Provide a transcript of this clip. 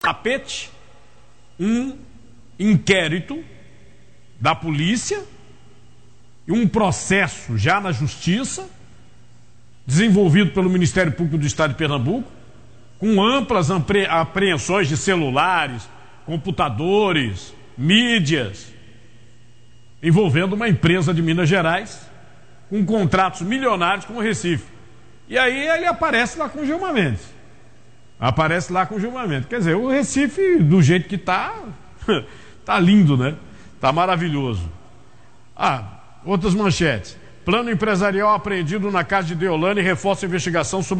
tapete um inquérito da polícia e um processo já na justiça, desenvolvido pelo Ministério Público do Estado de Pernambuco, com amplas apreensões de celulares, computadores, mídias, envolvendo uma empresa de Minas Gerais, com contratos milionários com o Recife. E aí ele aparece lá com o Gilmar Mendes. Quer dizer, o Recife, do jeito que tá, tá lindo, né? Tá maravilhoso. Outras manchetes. Plano empresarial apreendido na casa de Deolane reforça a investigação sobre